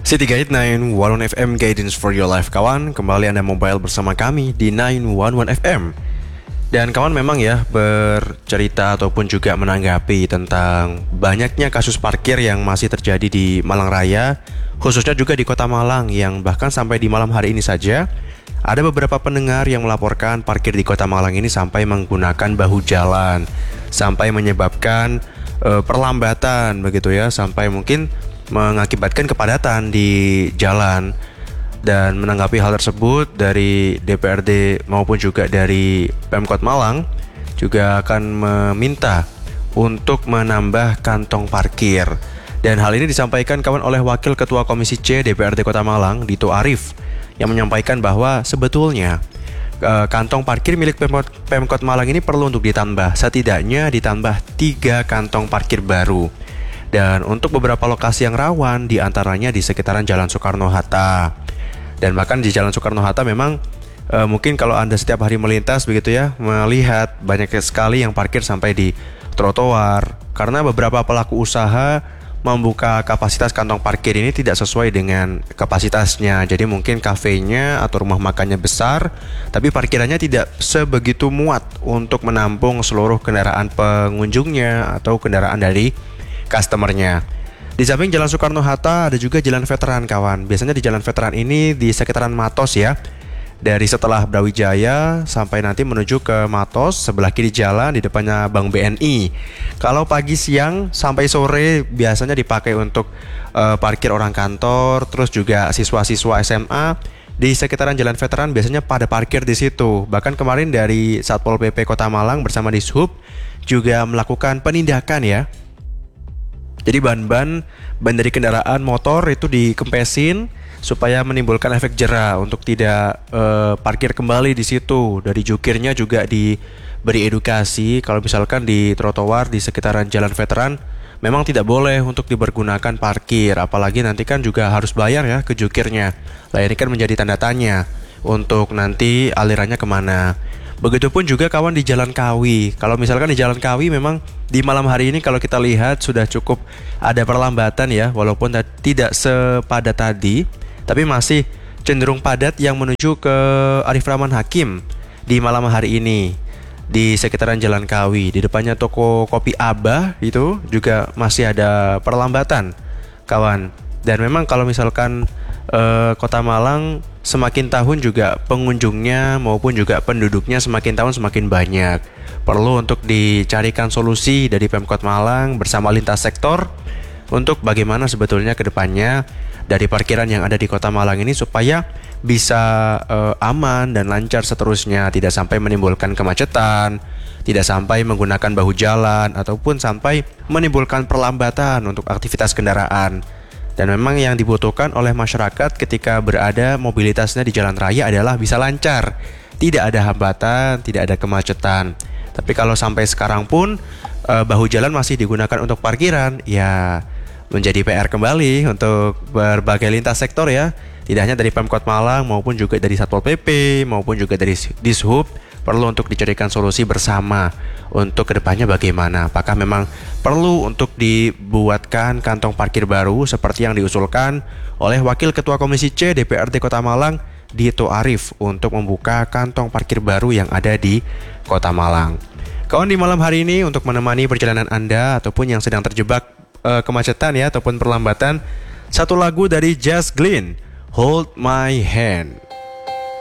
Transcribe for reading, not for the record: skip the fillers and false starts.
City Guide 911 FM Guidance for your life kawan. Kembali Anda mobile bersama kami di 911 FM. Dan kawan memang ya bercerita ataupun juga menanggapi tentang banyaknya kasus parkir yang masih terjadi di Malang Raya, khususnya juga di Kota Malang, yang bahkan sampai di malam hari ini saja ada beberapa pendengar yang melaporkan parkir di Kota Malang ini sampai menggunakan bahu jalan, sampai menyebabkan perlambatan begitu ya, sampai mungkin mengakibatkan kepadatan di jalan. Dan menanggapi hal tersebut, dari DPRD maupun juga dari Pemkot Malang juga akan meminta untuk menambah kantong parkir. Dan hal ini disampaikan kawan oleh Wakil Ketua Komisi C DPRD Kota Malang, Dito Arif, yang menyampaikan bahwa sebetulnya kantong parkir milik Pemkot Malang ini perlu untuk ditambah, setidaknya ditambah 3 kantong parkir baru. Dan untuk beberapa lokasi yang rawan, diantaranya di sekitaran Jalan Soekarno-Hatta. Dan bahkan di Jalan Soekarno-Hatta memang mungkin kalau Anda setiap hari melintas begitu ya, melihat banyak sekali yang parkir sampai di trotoar. Karena beberapa pelaku usaha membuka kapasitas kantong parkir ini tidak sesuai dengan kapasitasnya. Jadi mungkin kafenya atau rumah makannya besar, tapi parkirannya tidak sebegitu muat untuk menampung seluruh kendaraan pengunjungnya atau kendaraan dari customernya. Di samping Jalan Soekarno-Hatta ada juga Jalan Veteran kawan. Biasanya di Jalan Veteran ini di sekitaran Matos ya. Dari setelah Brawijaya sampai nanti menuju ke Matos, sebelah kiri jalan di depannya Bank BNI. Kalau pagi, siang sampai sore biasanya dipakai untuk parkir orang kantor, terus juga siswa-siswa SMA di sekitaran Jalan Veteran biasanya pada parkir di situ. Bahkan kemarin dari Satpol PP Kota Malang bersama Dishub juga melakukan penindakan ya. Jadi ban dari kendaraan motor itu dikempesin supaya menimbulkan efek jera untuk tidak parkir kembali di situ. Dari jukirnya juga diberi edukasi kalau misalkan di trotoar di sekitaran Jalan Veteran memang tidak boleh untuk dipergunakan parkir, apalagi nanti kan juga harus bayar ya ke jukirnya. Nah ini kan menjadi tanda tanya untuk nanti alirannya kemana. Begitupun juga kawan di Jalan Kawi. Kalau misalkan di Jalan Kawi memang di malam hari ini kalau kita lihat sudah cukup ada perlambatan ya, walaupun tidak sepadat tadi, tapi masih cenderung padat yang menuju ke Arif Rahman Hakim di malam hari ini. Di sekitaran Jalan Kawi, di depannya toko kopi Abah itu juga masih ada perlambatan kawan. Dan memang kalau misalkan Kota Malang semakin tahun juga pengunjungnya maupun juga penduduknya semakin tahun semakin banyak. Perlu untuk dicarikan solusi dari Pemkot Malang bersama lintas sektor untuk bagaimana sebetulnya ke depannya dari parkiran yang ada di Kota Malang ini supaya bisa aman dan lancar seterusnya, tidak sampai menimbulkan kemacetan, tidak sampai menggunakan bahu jalan ataupun sampai menimbulkan perlambatan untuk aktivitas kendaraan. Dan memang yang dibutuhkan oleh masyarakat ketika berada mobilitasnya di jalan raya adalah bisa lancar, tidak ada hambatan, tidak ada kemacetan. Tapi kalau sampai sekarang pun bahu jalan masih digunakan untuk parkiran, ya menjadi PR kembali untuk berbagai lintas sektor ya. Tidak hanya dari Pemkot Malang maupun juga dari Satpol PP maupun juga dari Dishub, perlu untuk dicarikan solusi bersama untuk kedepannya bagaimana. Apakah memang perlu untuk dibuatkan kantong parkir baru seperti yang diusulkan oleh Wakil Ketua Komisi C DPRD Kota Malang, Dito Arif, untuk membuka kantong parkir baru yang ada di Kota Malang. Kawan, di malam hari ini untuk menemani perjalanan Anda ataupun yang sedang terjebak kemacetan ya ataupun perlambatan, satu lagu dari Jazz Glynn, Hold My Hand.